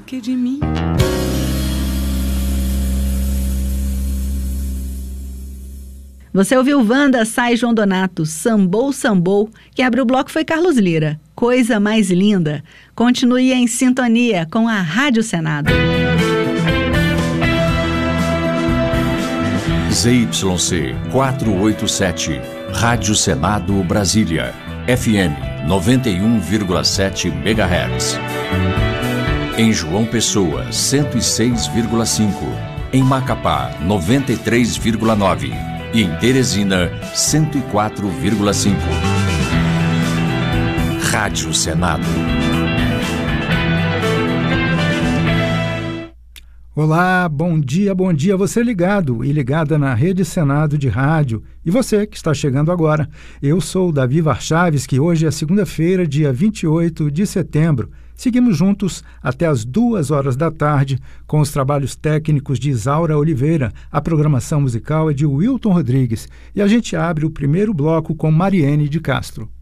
que de mim. Você ouviu Wanda, Sai João Donato, Sambou, Sambou. Quem abriu o bloco foi Carlos Lira. Coisa mais linda. Continue em sintonia com a Rádio Senado. ZYC 487, Rádio Senado Brasília, FM 91,7 MHz. Em João Pessoa, 106,5. Em Macapá, 93,9. E em Teresina, 104,5. Rádio Senado. Olá, bom dia, você ligado e ligada na Rede Senado de Rádio. E você que está chegando agora. Eu sou o Davi Varchaves, que hoje é segunda-feira, dia 28 de setembro. Seguimos juntos até as 2 da tarde com os trabalhos técnicos de Isaura Oliveira. A programação musical é de Wilton Rodrigues. E a gente abre o primeiro bloco com Mariene de Castro.